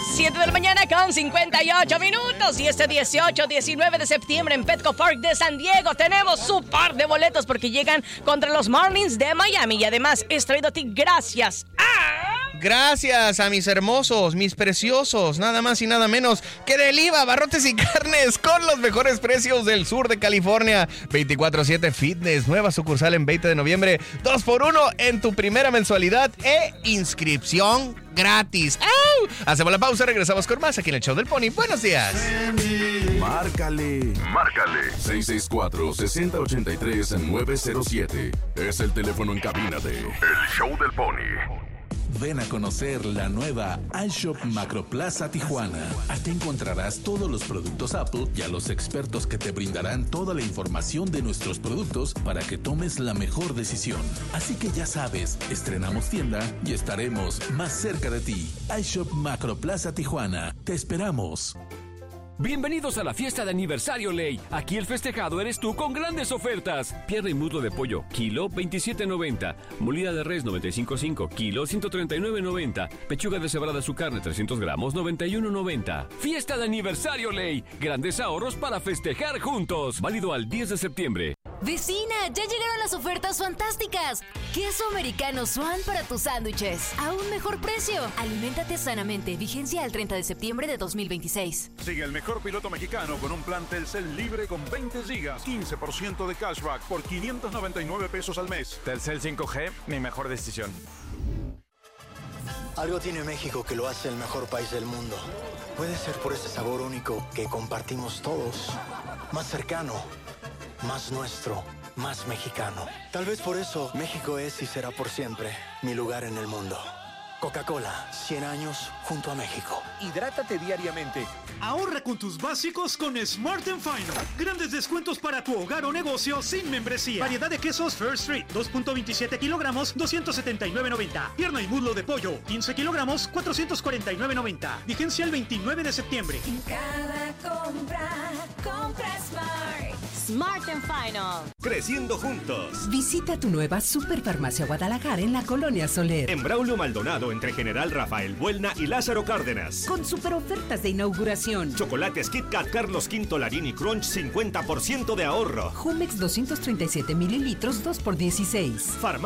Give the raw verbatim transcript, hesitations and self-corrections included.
siete de la mañana con cincuenta y ocho minutos. Y este dieciocho, diecinueve de septiembre en Petco Park de San Diego tenemos su par de boletos porque llegan contra los Marlins de Miami. Y además es traído a ti gracias a... Gracias a mis hermosos, mis preciosos, nada más y nada menos que del I V A, Barrotes y Carnes, con los mejores precios del sur de California. veinticuatro siete Fitness, nueva sucursal en veinte de noviembre, dos por uno en tu primera mensualidad e inscripción gratis. ¡Au! Hacemos la pausa, regresamos con más aquí en el Show del Pony. Buenos días. Márcale, márcale. seis seis cuatro, seis cero ocho tres, nueve cero siete. Es el teléfono en cabina de El Show del Pony. Ven a conocer la nueva iShop Macroplaza Tijuana. Aquí encontrarás todos los productos Apple y a los expertos que te brindarán toda la información de nuestros productos para que tomes la mejor decisión. Así que ya sabes, estrenamos tienda y estaremos más cerca de ti. iShop Macroplaza Tijuana. Te esperamos. Bienvenidos a la fiesta de aniversario Ley. Aquí el festejado eres tú con grandes ofertas. Pierna y muslo de pollo, kilo veintisiete noventa. Molida de res noventa y cinco punto cinco, kilo ciento treinta y nueve noventa. Pechuga deshebrada su carne trescientos gramos, noventa y uno noventa. Fiesta de aniversario Ley. Grandes ahorros para festejar juntos. Válido al diez de septiembre. Vecina, ya llegaron las ofertas fantásticas. Queso americano Swan para tus sándwiches. A un mejor precio. Aliméntate sanamente. Vigencia al treinta de septiembre de dos mil veintiséis. Sigue el mejor piloto mexicano con un plan Telcel libre con veinte gigas, quince por ciento de cashback por quinientos noventa y nueve pesos al mes. Telcel cinco G, mi mejor decisión. Algo tiene México que lo hace el mejor país del mundo. Puede ser por ese sabor único que compartimos todos. Más cercano, más nuestro, más mexicano. Tal vez por eso México es y será por siempre mi lugar en el mundo. Coca-Cola, cien años junto a México. Hidrátate diariamente. Ahorra con tus básicos con Smart and Final. Grandes descuentos para tu hogar o negocio sin membresía. Variedad de quesos First Street, dos punto veintisiete kilogramos, doscientos setenta y nueve noventa. Pierna y muslo de pollo, quince kilogramos, cuatrocientos cuarenta y nueve noventa. Vigencia el veintinueve de septiembre. En cada compra, compra Smart. Smart and Final. Creciendo juntos. Visita tu nueva Superfarmacia Guadalajara en la Colonia Soler. En Braulio Maldonado, entre General Rafael Buelna y Lázaro Cárdenas. Con super ofertas de inauguración. Chocolates Kit Kat Carlos V Larini Crunch, cincuenta por ciento de ahorro. Jumex doscientos treinta y siete mililitros, dos por dieciséis. Farmacia